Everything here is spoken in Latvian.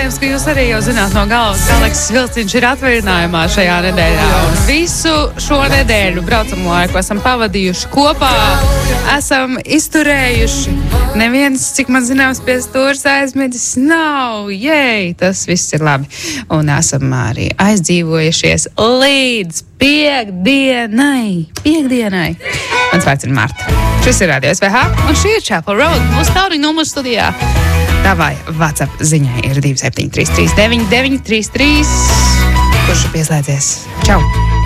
iespējams, ka jūs arī jau zināt no galvas, ka Aleksis Vilciņš ir atvaļinājumā šajā nedēļā. Un visu šo nedēļu braucam laiku esam pavadījuši kopā, esam izturējuši. Neviens, cik man zināms, pie stūras aizmedis nav. Jej, tas viss ir labi. Un esam arī aizdzīvojušies līdz piekdienai. Mans vārds ir Marta. Šis ir Radio SVH, un šī ir Chapel Road. Mūsu tālruņa numurs studijā. Tavai WhatsApp ziņai ir 2733993. Kurš pieslēdzies? Čau!